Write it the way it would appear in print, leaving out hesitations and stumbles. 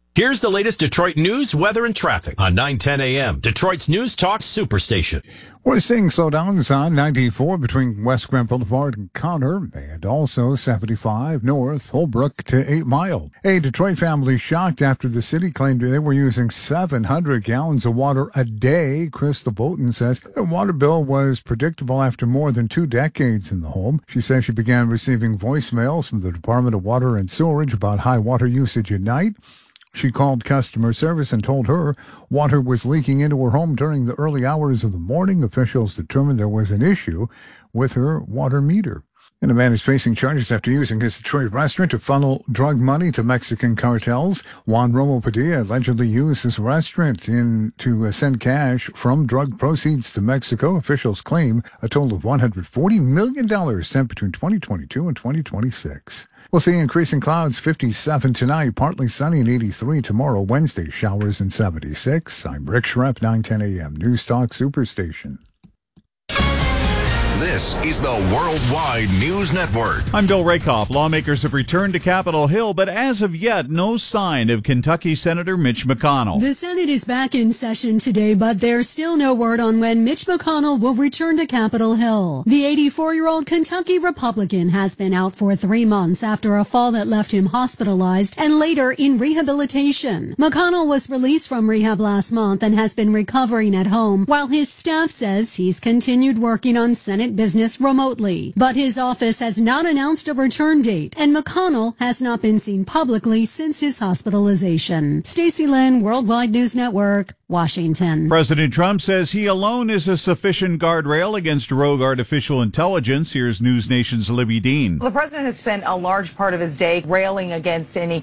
Here's the latest Detroit news, weather, and traffic on 9:10 a.m. Detroit's News Talk Superstation. We're seeing slowdowns on 94 between West Grand Boulevard and Connor, and also 75 north Holbrook to 8 Mile. A Detroit family shocked after the city claimed they were using 700 gallons of water a day. Crystal Bolton says their water bill was predictable after more than 2 decades in the home. She says she began receiving voicemails from the Department of Water and Sewerage about high water usage at night. She called customer service and told her water was leaking into her home during the early hours of the morning. Officials determined there was an issue with her water meter. And a man is facing charges after using his Detroit restaurant to funnel drug money to Mexican cartels. Juan Romo Padilla allegedly used his restaurant to send cash from drug proceeds to Mexico. Officials claim a total of $140 million sent between 2022 and 2026. We'll see increasing clouds, 57 tonight, partly sunny and 83 tomorrow. Wednesday, showers and 76. I'm Rick Schrepp, 9:10 a.m. News Talk Superstation. This is the Worldwide News Network. I'm Bill Rakoff. Lawmakers have returned to Capitol Hill, but as of yet, no sign of Kentucky Senator Mitch McConnell. The Senate is back in session today, but there's still no word on when Mitch McConnell will return to Capitol Hill. The 84-year-old Kentucky Republican has been out for 3 months after a fall that left him hospitalized and later in rehabilitation. McConnell was released from rehab last month and has been recovering at home, while his staff says he's continued working on Senate business remotely. But his office has not announced a return date, and McConnell has not been seen publicly since his hospitalization. Stacey Lynn, Worldwide News Network, Washington. President Trump says he alone is a sufficient guardrail against rogue artificial intelligence. Here's News Nation's Libby Dean. The president has spent a large part of his day railing against any